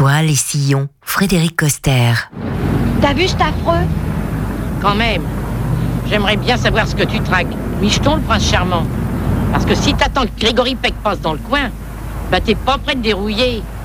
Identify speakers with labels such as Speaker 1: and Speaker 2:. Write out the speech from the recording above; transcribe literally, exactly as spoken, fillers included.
Speaker 1: Toile et sillon, Frédéric Coster.
Speaker 2: T'as vu cet affreux?
Speaker 3: Quand même. J'aimerais bien savoir ce que tu traques. Micheton, le prince charmant. Parce que si t'attends que Grégory Peck passe dans le coin, bah t'es pas prêt de dérouiller.